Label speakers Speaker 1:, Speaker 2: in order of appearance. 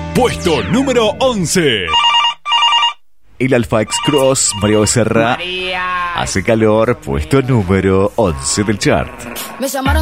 Speaker 1: Puesto número 11.
Speaker 2: El Alfa X-Cross, María Becerra. Hace calor, puesto número 11 del chart.
Speaker 3: Me llamaron